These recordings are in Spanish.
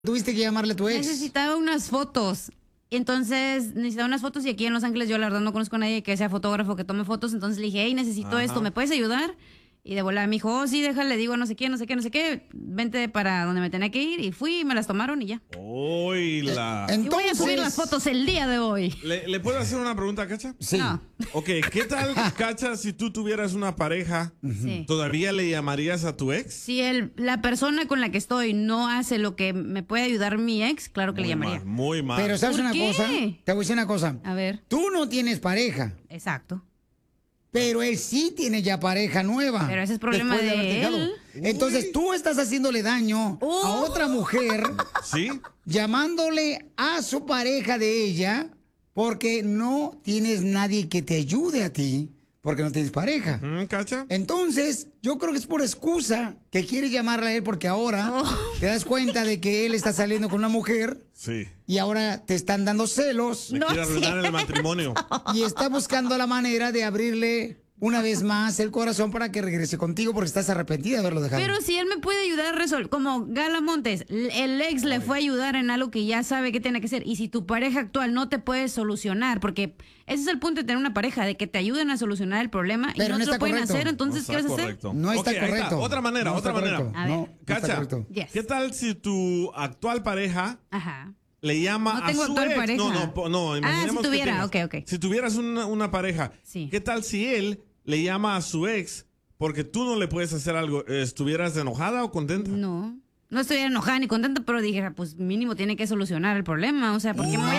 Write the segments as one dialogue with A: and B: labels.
A: Tuviste que llamarle a tu ex.
B: Necesitaba unas fotos. Entonces, necesitaba unas fotos y aquí en Los Ángeles yo la verdad no conozco a nadie que sea fotógrafo, que tome fotos. Entonces le dije, hey, necesito esto, ¿me puedes ayudar? Y de volada me dijo, oh, sí, déjale, digo, no sé qué, vente para donde me tenía que ir. Y fui y me las tomaron y ya.
C: Oila.
B: Y voy a subir las fotos el día de hoy.
C: ¿Le puedo hacer una pregunta, Cacha?
A: Sí.
B: No.
C: Ok, ¿qué tal, Cacha, si tú tuvieras una pareja,
B: Sí.
C: todavía le llamarías a tu ex?
B: Si la persona con la que estoy no hace lo que me puede ayudar mi ex, claro que le llamaría.
C: Muy mal.
A: Pero ¿sabes
B: ¿Por
A: una
B: qué?
A: cosa? Te voy a decir una cosa.
B: A ver.
A: Tú no tienes pareja,
B: Exacto.
A: pero él sí tiene ya pareja nueva.
B: Pero ese es problema
A: después
B: de
A: haberte dejado.
B: él.
A: Entonces tú estás haciéndole daño a otra mujer
C: ¿Sí?
A: llamándole a su pareja de ella porque no tienes nadie que te ayude a ti porque no tienes pareja.
C: ¿Cacha?
A: Entonces, yo creo que es por excusa que quieres llamarle a él porque ahora te das cuenta de que él está saliendo con una mujer
C: Sí.
A: y ahora te están dando celos
C: Le
B: No
C: quiere
B: es
C: arruinar el matrimonio.
A: y está buscando la manera de abrirle una vez más el corazón para que regrese contigo porque estás arrepentida de haberlo dejado.
B: Pero si él me puede ayudar a resolver, como Gala Montes, el ex le fue a ayudar en algo que ya sabe que tiene que hacer. Y si tu pareja actual no te puede solucionar, porque ese es el punto de tener una pareja, de que te ayuden a solucionar el problema
A: Pero
B: y no
A: no
B: te lo
A: está
B: pueden
A: correcto.
B: hacer, entonces, ¿qué vas a hacer?
C: Correcto.
A: No está
C: Ok, ahí
A: correcto.
C: Otra manera,
A: No está
C: otra manera.
A: correcto.
B: A ver.
A: No está
C: Cacha,
A: correcto.
B: Yes.
C: ¿qué tal si tu actual pareja
B: Ajá.
C: le llama
B: No tengo
C: a su
B: actual
C: ex?
B: pareja.
C: No, imaginemos
B: si tuviera,
C: que tengas.
B: ok.
C: Si tuvieras una pareja,
B: Sí.
C: ¿qué tal si él le llama a su ex porque tú no le puedes hacer algo? ¿Estuvieras enojada o contenta?
B: No estoy enojada ni contenta, pero dije, pues mínimo tiene que solucionar el problema. O sea, ¿por qué me voy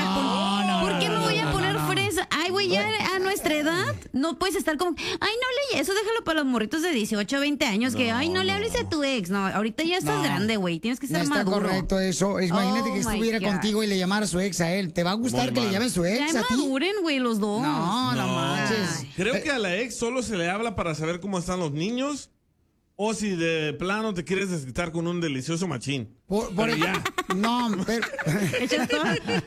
B: a poner fresa? Ay, güey, ya a nuestra edad no puedes estar como, ay, no le, eso déjalo para los morritos de 18, 20 años, que, ay, no le hables a tu ex. No, ahorita ya estás grande, güey, tienes que
A: No
B: ser
A: está
B: maduro.
A: correcto eso. Imagínate
B: Oh,
A: que
B: my
A: estuviera
B: God.
A: contigo y le llamara a su ex a él. ¿Te va a gustar
C: Muy
A: que le
C: mal.
A: llame su ex
B: Ya
A: a ti?
B: maduren, güey, los dos.
A: No manches.
C: Creo que a la ex solo se le habla para saber cómo están los niños o si de plano te quieres desquitar con un delicioso machín. Pero ya.
A: No, pero
B: Echas todo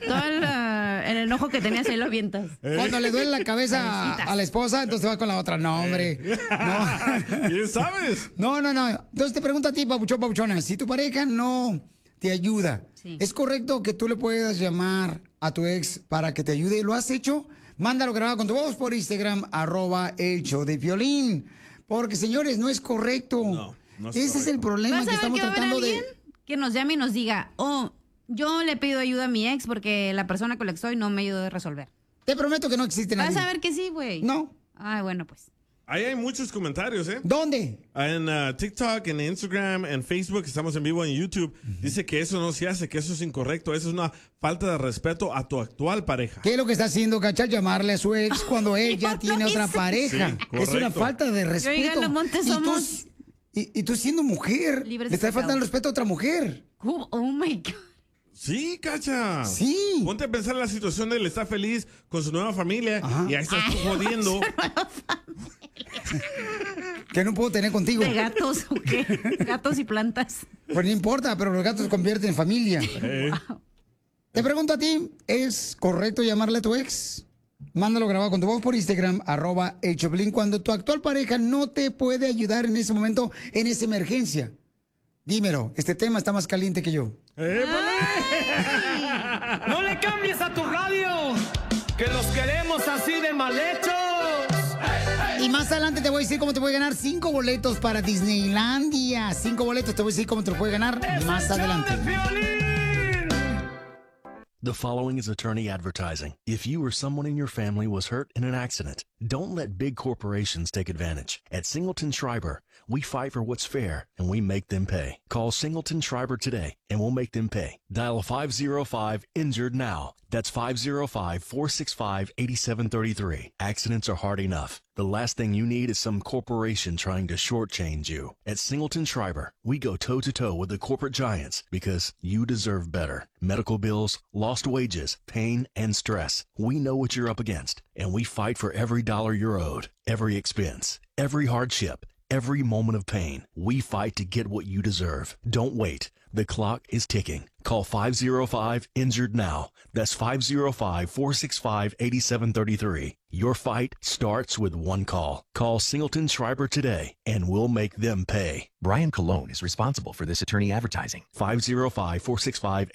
B: el enojo que tenías ahí lo avientas.
A: cuando le duele la cabeza a la esposa, entonces va con la otra. No, hombre. No.
C: ¿Quién sabes?
A: No. Entonces te pregunto a ti, papuchona, si tu pareja no te ayuda,
B: Sí.
A: ¿es correcto que tú le puedas llamar a tu ex para que te ayude? ¿Lo has hecho? Mándalo grabado con tu voz por Instagram, @elshowdepiolín. Porque, señores, no es correcto.
C: No es
A: Ese es
C: correcto.
A: el problema
B: ¿Vas
A: que
B: a ver
A: estamos
B: que va a haber
A: tratando
B: alguien
A: de...
B: que nos llame y nos diga, oh, yo le pido ayuda a mi ex porque la persona con la que estoy no me ayudó a resolver?
A: Te prometo que no existe nadie.
B: Vas a ver que sí, güey.
A: No.
B: Ay, bueno, pues.
C: Ahí hay muchos comentarios, ¿eh?
A: ¿Dónde?
C: En TikTok, en Instagram, en Facebook, estamos en vivo en YouTube. Dice que eso no se hace, que eso es incorrecto. Eso es una falta de respeto a tu actual pareja.
A: ¿Qué es lo que está haciendo, Cacha? Llamarle a su ex cuando él ya
B: no
A: tiene otra
B: hice.
A: pareja.
C: Sí,
A: Es una
C: correcto.
A: falta de respeto.
B: Yo y Gala Montes
A: Y tú-
B: somos
A: Y tú siendo mujer,
B: libres
A: le
B: de
A: estás faltando el
B: pecado.
A: respeto a otra mujer.
B: Oh my God.
C: Sí, Cacha.
A: Sí.
C: Ponte a pensar en la situación de él está feliz con su nueva familia
A: Ajá.
C: y ahí estás tú jodiendo.
A: Que no puedo tener contigo.
B: ¿De gatos o qué? Gatos y plantas.
A: Pues no importa, pero los gatos se convierten en familia. Te pregunto a ti, ¿es correcto llamarle a tu ex? Mándalo grabado con tu voz por Instagram, @elchoplin, cuando tu actual pareja no te puede ayudar en ese momento, en esa emergencia. Dímelo, este tema está más caliente que yo.
D: No le cambies a tu radio, que los queremos así de mal hechos.
A: Y más adelante te voy a decir cómo te puede ganar 5 boletos para Disneylandia. 5 boletos, te voy a decir cómo te lo puede ganar más adelante.
E: The following is attorney advertising. If you or someone in your family was hurt in an accident, don't let big corporations take advantage. At Singleton Schreiber, we fight for what's fair and we make them pay. Call Singleton Schreiber today and we'll make them pay. Dial 505-INJURED now. That's 505-465-8733. Accidents are hard enough. The last thing you need is some corporation trying to shortchange you. At Singleton Schreiber, we go toe-to-toe with the corporate giants because you deserve better. Medical bills, lost wages, pain, and stress. We know what you're up against, and we fight for every dollar you're owed, every expense, every hardship, every moment of pain. We fight to get what you deserve. Don't wait. The clock is ticking. Call 505-INJURED-NOW. That's 505-465-8733. Your fight starts with one call. Call Singleton Schreiber today, and we'll make them pay.
F: Brian Colon is responsible for this attorney advertising.
E: 505-465